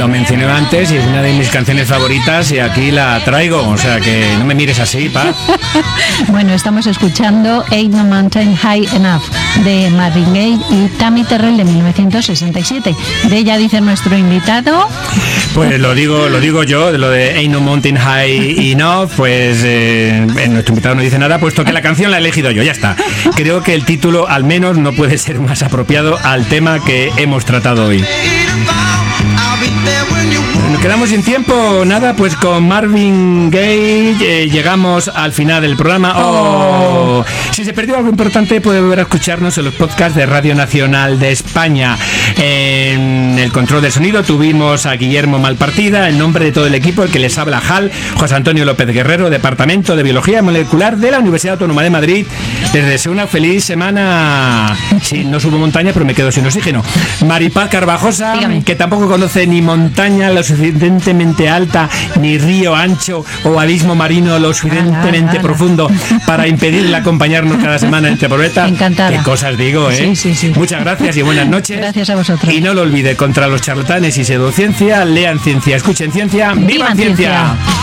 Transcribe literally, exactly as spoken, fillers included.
lo mencioné antes y es una de mis canciones favoritas y aquí la traigo, o sea que no me mires así, pa. Bueno, estamos escuchando Ain't No Mountain High Enough de Marvin Gaye y Tammy Terrell de mil novecientos sesenta y siete. De ella dice nuestro invitado. Pues lo digo, lo digo yo, de lo de Ain't No Mountain High Enough, pues eh, nuestro invitado no dice nada, puesto que la canción la he elegido yo, ya está. Creo que el título al menos no puede ser más apropiado al tema que hemos tratado hoy. Nos quedamos sin tiempo, nada, pues con Marvin Gaye eh, llegamos al final del programa. Oh. Si se perdió algo importante puede volver a escucharnos en los podcasts de Radio Nacional de España. En el control del sonido tuvimos a Guillermo Malpartida, en nombre de todo el equipo, el que les habla Hal, José Antonio López Guerrero, Departamento de Biología Molecular de la Universidad Autónoma de Madrid. Les deseo una feliz semana. Sí, no subo montaña, pero me quedo sin oxígeno. Maripaz Carvajosa, dígame, que tampoco conoce ni montaña lo suficientemente alta, ni río ancho o abismo marino lo suficientemente ah, no, no, profundo no. para impedirle acompañarnos cada semana en Teporbeta. Encantada. Qué cosas digo, ¿eh? Sí, sí, sí. Muchas gracias y buenas noches. Gracias a vosotros. Y no lo olvide, contra los charlatanes y pseudociencia, lean ciencia, escuchen ciencia, ¡vivan ciencia! ciencia.